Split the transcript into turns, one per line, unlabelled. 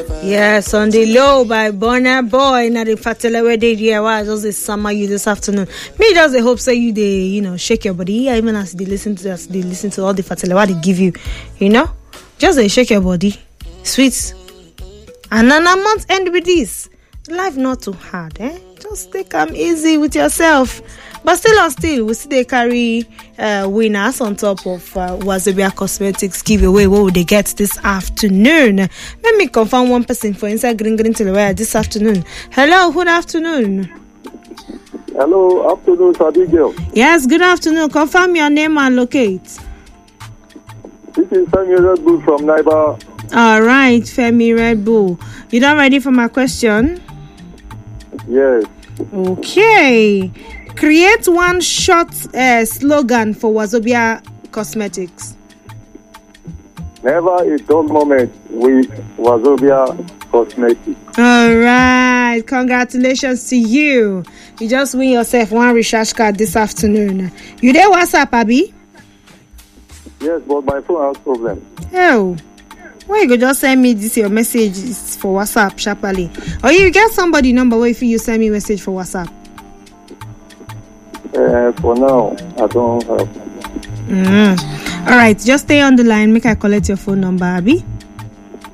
Yes, on the low by Burna Boy. Now the fatela where they here. Why just the summer you this afternoon? Me just the hope say you they shake your body. Yeah, even as they listen to all the fatela what they give you. Just they shake your body, sweet. And then a month end with this. Life not too hard, eh? Just take them easy with yourself. But still, we see they carry winners on top of Wazobia Cosmetics giveaway. What would they get this afternoon? Let me confirm one person for inside Green Telewire this afternoon. Hello, good afternoon.
Hello, afternoon, Sadigel.
Yes, good afternoon. Confirm your name and locate.
This is Femi Red Bull from Naiba.
All right, Femi Red Bull. You done ready for my question?
Yes.
Okay. Create one short slogan for Wazobia Cosmetics.
Never a dull moment with Wazobia Cosmetics.
All right. Congratulations to you. You just win yourself one recharge card this afternoon. You there WhatsApp, Abby?
Yes, but my phone has problem.
Oh. Why you go just send me this your message for WhatsApp sharply? Or you get somebody number where if you send me message for WhatsApp?
For now, I don't have.
All right, just stay on the line. Make I collect your phone number, Abby.